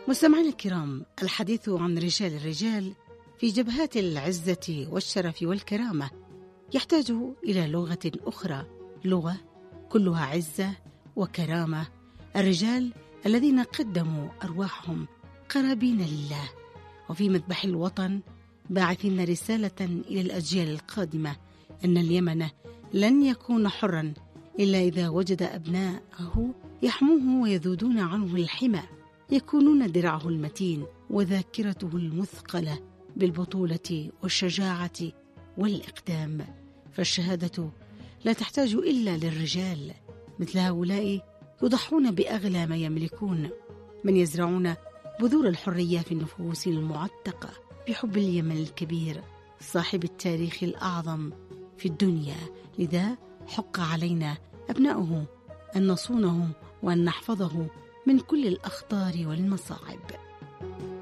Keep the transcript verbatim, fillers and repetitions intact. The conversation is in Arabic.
مستمعينا الكرام، الحديث عن رجال الرجال في جبهات العزة والشرف والكرامة يحتاج إلى لغة أخرى، لغة كلها عزة وكرامة. الرجال الذين قدموا أرواحهم قرابين لله وفي مذبح الوطن باعثين رسالة إلى الأجيال القادمة أن اليمن لن يكون حرا إلا إذا وجد أبناءه يحموه ويذودون عنه الحمى، يكونون درعه المتين وذاكرته المثقلة بالبطولة والشجاعة والإقدام. فالشهادة لا تحتاج إلا للرجال مثل هؤلاء، يضحون بأغلى ما يملكون، من يزرعون بذور الحرية في النفوس المعتقة بحب اليمن الكبير صاحب التاريخ الأعظم في الدنيا. لذا حق علينا أبناؤه أن نصونه وأن نحفظه من كل الأخطار والمصاعب.